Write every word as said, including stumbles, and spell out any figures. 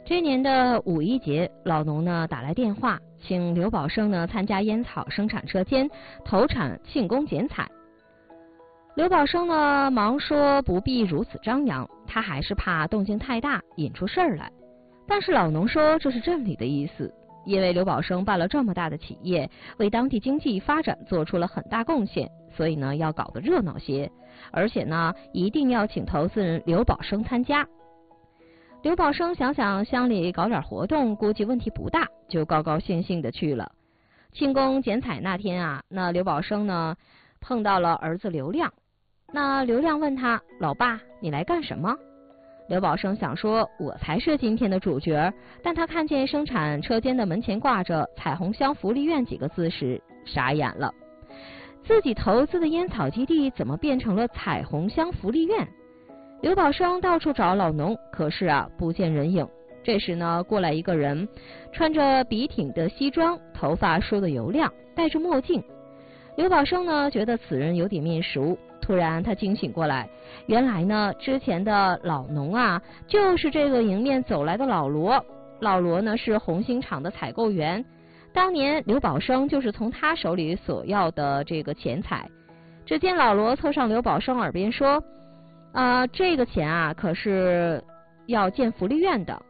这年的五一节，老农呢打来电话，请刘宝生呢参加烟草生产车间投产庆功剪彩。刘宝生呢忙说不必如此张扬，他还是怕动静太大引出事儿来。但是老农说这是镇里的意思，因为刘宝生办了这么大的企业，为当地经济发展做出了很大贡献，所以呢要搞得热闹些，而且呢一定要请投资人刘宝生参加。刘宝生想想乡里搞点活动估计问题不大，就高高兴兴的去了。庆功剪彩那天啊，那刘宝生呢碰到了儿子刘亮。那刘亮问他：老爸，你来干什么？刘宝生想说我才是今天的主角，但他看见生产车间的门前挂着彩虹乡福利院几个字时傻眼了。自己投资的烟草基地怎么变成了彩虹乡福利院？刘宝生到处找老农，可是啊不见人影。这时呢过来一个人，穿着笔挺的西装，头发梳得油亮，戴着墨镜。刘宝生呢觉得此人有点面熟，突然他惊醒过来，原来呢之前的老农啊就是这个迎面走来的老罗。老罗呢是红星厂的采购员，当年刘宝生就是从他手里索要的这个钱财。只见老罗凑上刘宝生耳边说啊、呃，这个钱啊可是要建福利院的，